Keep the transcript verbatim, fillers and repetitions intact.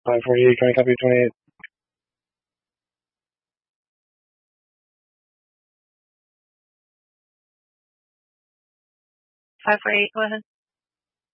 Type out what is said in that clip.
five forty-eight, can I copy twenty-eight? five forty-eight, go ahead.